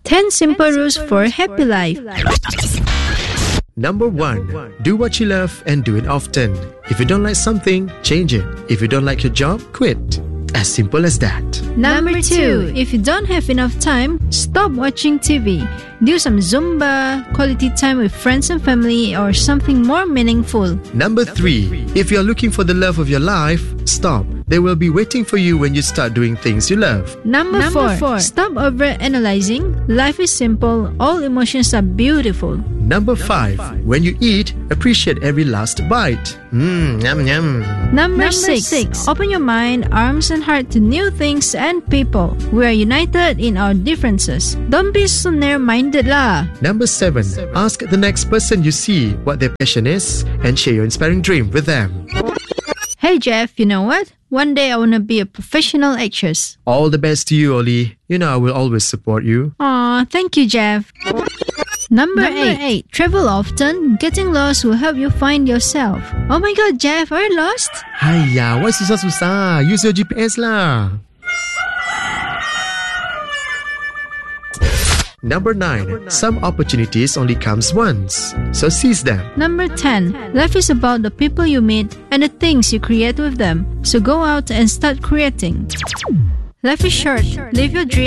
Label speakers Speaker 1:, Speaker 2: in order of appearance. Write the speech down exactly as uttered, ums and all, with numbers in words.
Speaker 1: ten simple rules for a happy life.
Speaker 2: Number one, do what you love and do it often. If you don't like something, change it. If you don't like your job, quit. As simple as that.
Speaker 1: Number two, if you don't have enough time, stop watching T V. Do some Zumba, quality time with friends and family, or something more meaningful.
Speaker 2: Number three, if you're looking for the love of your life, stop. They will be waiting for you when you start doing things you love.
Speaker 1: Number, Number four, four, stop over-analyzing. Life is simple. All emotions are beautiful.
Speaker 2: Number five, when you eat, appreciate every last bite. Mmm, yum yum.
Speaker 1: Number, Number six, six, open your mind, arms and heart to new things and people. We are united in our differences. Don't be so narrow-minded lah.
Speaker 2: Number seven, ask the next person you see what their passion is and share your inspiring dream with them.
Speaker 1: Hey Jeff, you know what? One day I want to be a professional actress.
Speaker 2: All the best to you, Oli. You know I will always support you.
Speaker 1: Aw, thank you, Jeff. Number, Number eight. eight. Travel often. Getting lost will help you find yourself. Oh my god, Jeff, are you lost?
Speaker 2: Haiya, why susah-susah? Use your G P S lah. Number nine. Some opportunities only comes once, so seize them.
Speaker 1: Number ten. Life is about the people you meet and the things you create with them. So go out and start creating. Life is short. Live your dream.